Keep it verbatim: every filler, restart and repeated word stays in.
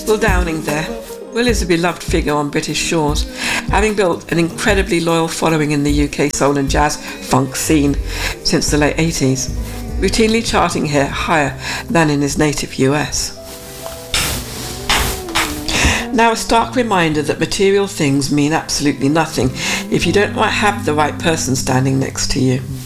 Will Downing there. Will is a beloved figure on British shores, having built an incredibly loyal following in the U K soul and jazz funk scene since the late eighties, routinely charting here higher than in his native U S. Now, a stark reminder that material things mean absolutely nothing if you don't have the right person standing next to you.